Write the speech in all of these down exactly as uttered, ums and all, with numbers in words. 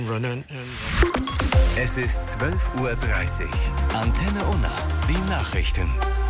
Es ist zwölf Uhr dreißig. Antenne Unna, die Nachrichten.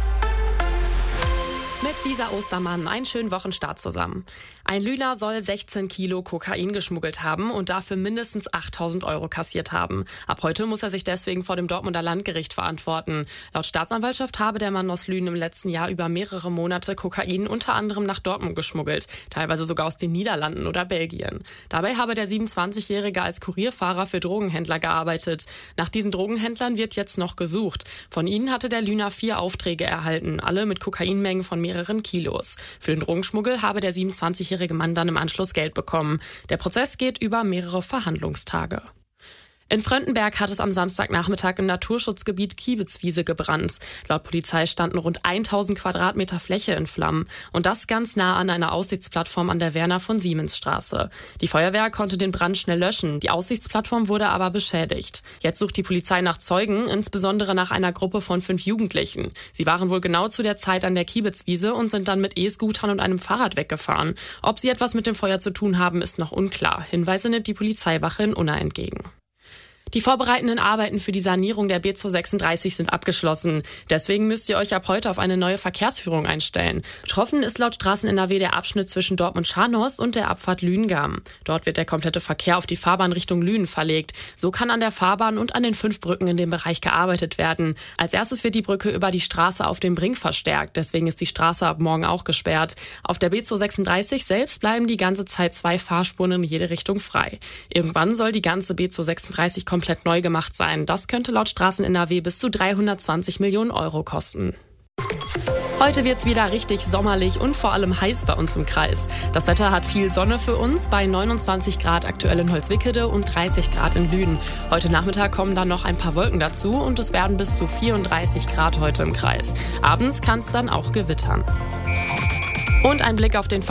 Mit Lisa Ostermann, einen schönen Wochenstart zusammen. Ein Lüner soll sechzehn Kilo Kokain geschmuggelt haben und dafür mindestens achttausend Euro kassiert haben. Ab heute muss er sich deswegen vor dem Dortmunder Landgericht verantworten. Laut Staatsanwaltschaft habe der Mann aus Lünen im letzten Jahr über mehrere Monate Kokain unter anderem nach Dortmund geschmuggelt, teilweise sogar aus den Niederlanden oder Belgien. Dabei habe der siebenundzwanzigjährige als Kurierfahrer für Drogenhändler gearbeitet. Nach diesen Drogenhändlern wird jetzt noch gesucht. Von ihnen hatte der Lüner vier Aufträge erhalten, alle mit Kokainmengen von mehreren Kilos. Für den Drogenschmuggel habe der siebenundzwanzigjährige Mann dann im Anschluss Geld bekommen. Der Prozess geht über mehrere Verhandlungstage. In Fröndenberg hat es am Samstagnachmittag im Naturschutzgebiet Kiebitzwiese gebrannt. Laut Polizei standen rund tausend Quadratmeter Fläche in Flammen. Und das ganz nah an einer Aussichtsplattform an der Werner-von-Siemens-Straße. Die Feuerwehr konnte den Brand schnell löschen. Die Aussichtsplattform wurde aber beschädigt. Jetzt sucht die Polizei nach Zeugen, insbesondere nach einer Gruppe von fünf Jugendlichen. Sie waren wohl genau zu der Zeit an der Kiebitzwiese und sind dann mit E-Scootern und einem Fahrrad weggefahren. Ob sie etwas mit dem Feuer zu tun haben, ist noch unklar. Hinweise nimmt die Polizeiwache in Unna entgegen. Die vorbereitenden Arbeiten für die Sanierung der B zweihundertsechsunddreißig sind abgeschlossen. Deswegen müsst ihr euch ab heute auf eine neue Verkehrsführung einstellen. Betroffen ist laut Straßen N R W der Abschnitt zwischen Dortmund-Scharnhorst und der Abfahrt Lünen-Garm. Dort wird der komplette Verkehr auf die Fahrbahn Richtung Lünen verlegt. So kann an der Fahrbahn und an den fünf Brücken in dem Bereich gearbeitet werden. Als erstes wird die Brücke über die Straße auf dem Brink verstärkt. Deswegen ist die Straße ab morgen auch gesperrt. Auf der B zweihundertsechsunddreißig selbst bleiben die ganze Zeit zwei Fahrspuren in jede Richtung frei. Irgendwann soll die ganze B zweihundertsechsunddreißig komplett komplett neu gemacht sein. Das könnte laut Straßen N R W bis zu dreihundertzwanzig Millionen Euro kosten. Heute wird's wieder richtig sommerlich und vor allem heiß bei uns im Kreis. Das Wetter hat viel Sonne für uns, bei neunundzwanzig Grad aktuell in Holzwickede und dreißig Grad in Lünen. Heute Nachmittag kommen dann noch ein paar Wolken dazu und es werden bis zu vierunddreißig Grad heute im Kreis. Abends kann's dann auch gewittern. Und ein Blick auf den